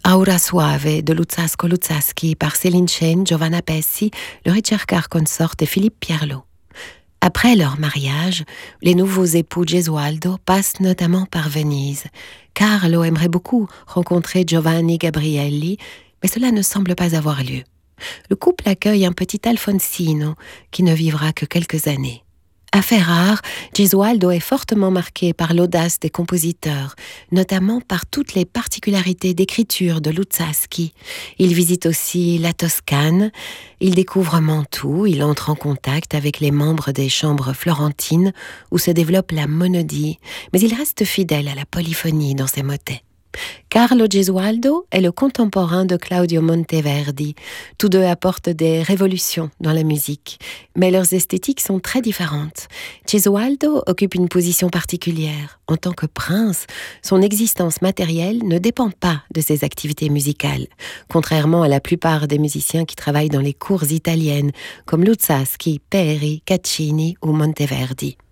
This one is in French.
Aura Suave de Luzzasco Luzzaschi par Céline Chen, Giovanna Pessi, le ricercar consort et Philippe Pierlot. Après leur mariage, les nouveaux époux Gesualdo passent notamment par Venise. Carlo aimerait beaucoup rencontrer Giovanni Gabrielli, mais cela ne semble pas avoir lieu. Le couple accueille un petit Alfonsino qui ne vivra que quelques années. À Ferrare, Gesualdo est fortement marqué par l'audace des compositeurs, notamment par toutes les particularités d'écriture de Luzzaschi. Il visite aussi la Toscane, il découvre Mantoue, il entre en contact avec les membres des chambres florentines où se développe la monodie, mais il reste fidèle à la polyphonie dans ses motets. Carlo Gesualdo est le contemporain de Claudio Monteverdi. Tous deux apportent des révolutions dans la musique, mais leurs esthétiques sont très différentes. Gesualdo occupe une position particulière. En tant que prince, son existence matérielle ne dépend pas de ses activités musicales, contrairement à la plupart des musiciens qui travaillent dans les cours italiennes, comme Luzzaschi, Peri, Caccini ou Monteverdi.